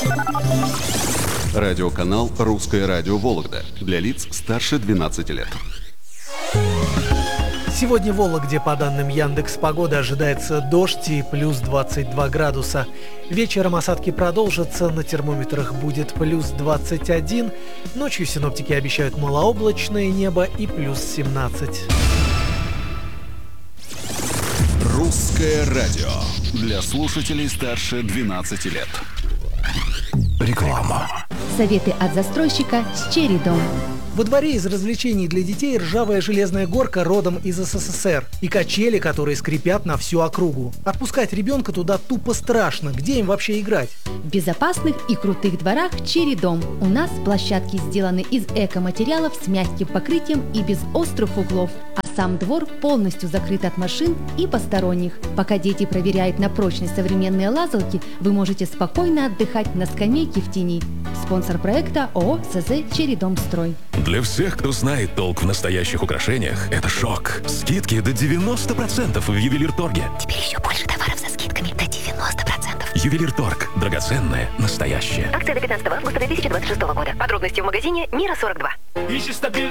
Радиоканал «Русское радио Вологда» для лиц старше 12 лет. Сегодня в Вологде, по данным Яндекс.Погоды, ожидается дождь и плюс 22 градуса. Вечером осадки продолжатся, на термометрах будет плюс 21. Ночью синоптики обещают малооблачное небо и плюс 17. «Русское радио» для слушателей старше 12 лет. Реклама. Советы от застройщика Cherry Dom. Во дворе из развлечений для детей ржавая железная горка родом из СССР и качели, которые скрипят на всю округу. Отпускать ребенка туда тупо страшно. Где им вообще играть? В безопасных и крутых дворах Cherry Dom. У нас площадки сделаны из эко-материалов с мягким покрытием и без острых углов. А сам двор полностью закрыт от машин и посторонних. Пока дети проверяют на прочность современные лазалки, вы можете спокойно отдыхать на скамейке в тени. Спонсор проекта ООО СЗ Cherry Dom Строй. Для всех, кто знает толк в настоящих украшениях, это шок. Скидки до 90% в Ювелирторге. Теперь еще больше товаров со скидками до 90%. Ювелирторг. Драгоценное, настоящее. Акция до 15 августа 2026 года. Подробности в магазине Мира 42.